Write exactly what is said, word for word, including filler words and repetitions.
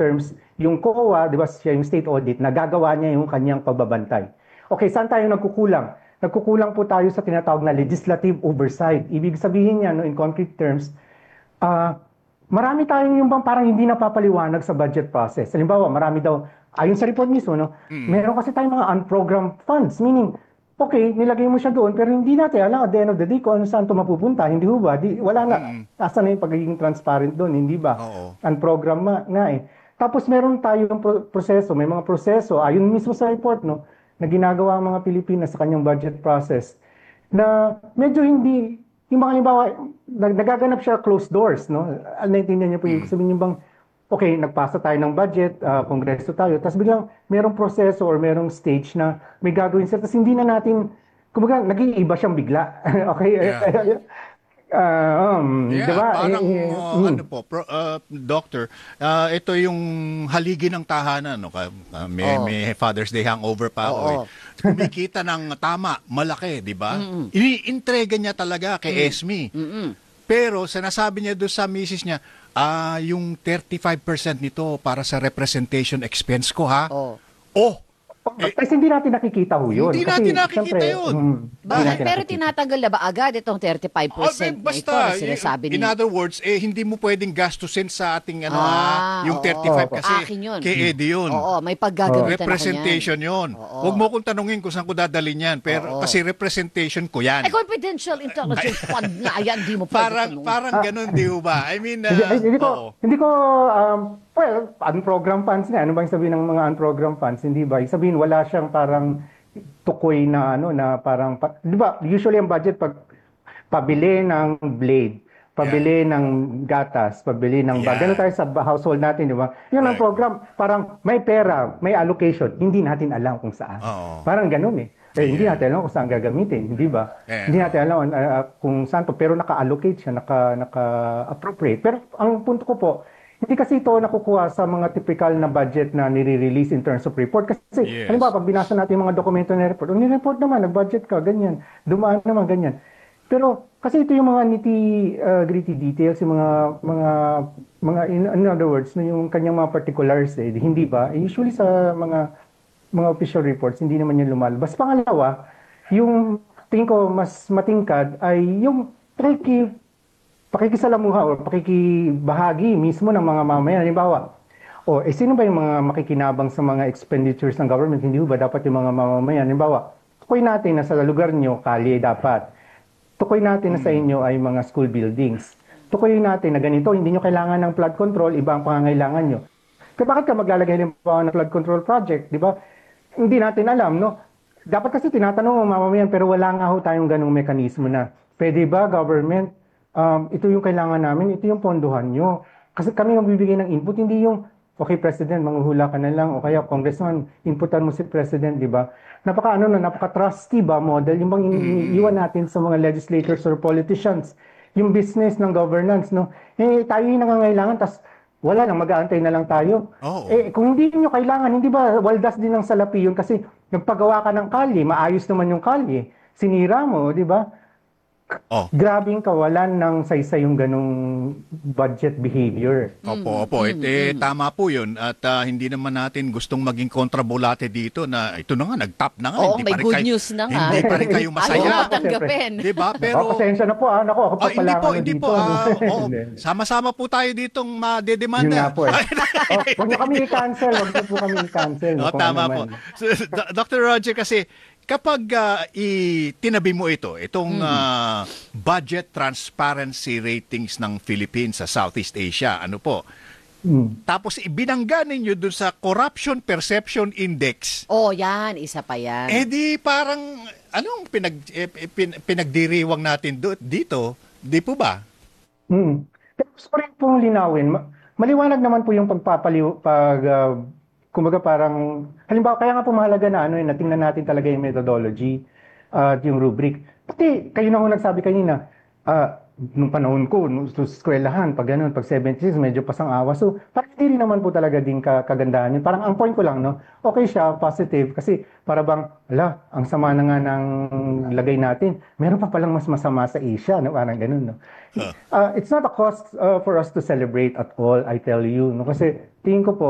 terms, yung C O A, di ba, siya yung state audit, nagagawa niya yung kanyang pagbabantay. Okay, saan tayo nagkukulang? Nagkukulang po tayo sa tinatawag na legislative oversight. Ibig sabihin niya, no, in concrete terms, uh, marami tayong yung bang parang hindi napapaliwanag sa budget process. Halimbawa, marami daw, ayon sa report mismo, no, mm. meron kasi tayong mga unprogrammed funds, meaning, okay, nilagay mo siya doon, pero hindi natin alam at the end of the day kung ano saan ito mapupunta. Hindi ho ba? Di, wala na. Mm. Asa na yung pagiging transparent doon, hindi ba? Oo. Unprogram nga, nga eh. Tapos meron tayong pro- proseso, may mga proseso, ayon mismo sa report, no, na ginagawa ang mga Pilipinas sa kanyang budget process, na medyo hindi, yung mga halimbawa, nagaganap siya closed doors, no? Naintindihan niyo po yung sabihin niyo bang, okay, nagpasa tayo ng budget, uh, kongreso tayo, tapos biglang merong proseso or merong stage na may gagawin siya, tapos hindi na natin, kumbaga, nag-iiba siyang bigla. Okay? Yeah. Uh, um, yeah, diba? parang eh, eh, uh, ano po, pro, uh, doctor, uh, ito yung haligi ng tahanan, no? Uh, may, oh. may Father's Day hangover pa ako. Oh, oh. Eh. Kumikita ng tama, malaki, di ba? Mm-mm. Iniintrega niya talaga kay mm-mm. Esme. Mm-mm. Pero sinasabi niya doon sa misis niya, ah, yung thirty-five percent nito para sa representation expense ko, ha? Oh. Oh! Eh, kasi hindi natin nakikita ho yun. Hindi kasi, natin nakikita syempre, yun. Mm, Bakit? Pero tinatanggal na ba agad itong thirty-five percent oh, basta, na ito na sinasabi in niyo? other words, eh, hindi mo pwedeng gastusin sa ating ano, ah, yung oo. thirty-five kasi Akin yun. kay Eddie yun. Oo, may paggagamitan representation yun. Oo. Huwag mo kong tanungin kung saan ko dadalhin yan. Pero Oo. kasi representation ko yan. Eh, confidential intelligence fund nga yan, di mo pwede Parang, tanungin. parang ganun, di ba? I mean, uh, hindi, hindi ko, oo. hindi ko, um, well, unprogram funds nga. Ano ba yung sabihin ng mga unprogram funds? Hindi ba? Yung sabihin, wala siyang parang tukoy na ano, na parang, pa, di ba, usually ang budget pag pabili ng blade, pabili yeah. ng gatas, pabili ng bag. Yeah. Gano'n tayo sa household natin, di ba? Yun ang right. program, parang may pera, may allocation, hindi natin alam kung saan. Uh-oh. Parang gano'n eh. Eh, yeah. Hindi natin alam kung saan gagamitin, hindi ba? Yeah. Hindi natin alam uh, kung saan to, pero naka-allocate siya, naka, naka-appropriate. Pero ang punto ko po, hindi kasi ito nakukuha sa mga typical na budget na nire-release in terms of report. Kasi, yes. halimbawa, pag binasa natin yung mga dokumento na report, oh, ni-report naman, nag-budget ka, ganyan. Dumaan naman, ganyan. Pero, kasi ito yung mga nitty-gritty uh, details, yung mga, mga, mga in, in other words, no, yung kanyang mga particulars, eh, hindi ba? Eh, usually sa mga, mga official reports, hindi naman yung lumalabas. Pangalawa, yung tingin ko mas matingkad ay yung tricky pakikisalamuha o pakikibahagi mismo ng mga mamamayan. Halimbawa, o eh, sino ba yung mga makikinabang sa mga expenditures ng government? Hindi ba dapat yung mga mamamayan? Halimbawa, tukoy natin na sa lugar nyo, kalye dapat. Tukoy natin na sa inyo ay mga school buildings. Tukoy natin na ganito, hindi nyo kailangan ng flood control, iba ang pangangailangan nyo. Kaya bakit ka maglalagay halimbawa ng flood control project? Di ba? Hindi natin alam, no? Dapat kasi tinatanong ng mamamayan, pero wala nga ho tayong ganung mekanismo na, pwede ba government, Um, ito yung kailangan namin, ito yung pondohan nyo. Kasi kami ang bibigay ng input, hindi yung, okay, President, manghuhula ka na lang, o kaya, Congressman, inputan mo si President, di ba? Napaka, ano na, napaka-trusty ba model, yung bang iniiwan natin sa mga legislators or politicians, yung business ng governance, no? Eh, tayo yung nangangailangan, tas wala lang, mag-aantay na lang tayo. Oh. Eh, kung hindi nyo kailangan, hindi ba, waldas din ng salapi yun, kasi nagpagawa ka ng kalye, maayos naman yung kalye, sinira mo, di ba? Oh. Grabing kawalan ng saysay yung ganong budget behavior. Opo, opo. Mm, eh, mm. Tama po yun. At uh, hindi naman natin gustong maging kontrabulate dito na ito na nga, nag-top na nga. Oo, hindi may pa good kayo, news na nga. Hindi pa rin kayo masaya. Ayaw matanggapin. Diba? Pero, oh, pasensya na po. Ah. Naku, ako pa oh, pala hindi po, ano hindi dito. po. Uh, oh, sama-sama po tayo ditong madedemanda. Yun nga po. Eh. oh, huwag niyo kami i-cancel. Huwag niyo po kami i-cancel. Oh, tama ano po. So, Doctor Roger, kasi kapag uh, itinabi mo ito, itong hmm. uh, budget transparency ratings ng Philippines sa Southeast Asia, ano po, hmm. tapos ibinangga ninyo dun sa Corruption Perception Index. Oh, yan. Isa pa yan. Eh di parang, anong pinag, eh, pin, pinagdiriwang natin do, dito? Di po ba? Hmm. Pero gusto ko rin pong linawin. Maliwanag naman po yung pagpapaliw, pag... Uh, kumbaga parang, halimbawa, kaya nga po mahalaga na ano, eh, natingnan natin talaga yung methodology at uh, yung rubric. Pati, kayo na ho nagsabi kanina, uh, nung panahon ko, nung eskwelahan, pag ganun, pag seventies, medyo pasang awa. So, parang hindi rin naman po talaga din kagandahan yun. Parang ang point ko lang, no, okay siya, positive, kasi para bang, ala, ang sama na nga ng lagay natin, meron pa palang mas masama sa Asia, no, parang ganun, no. Uh, it's not a cause uh, for us to celebrate at all, I tell you, no, kasi tingin ko po,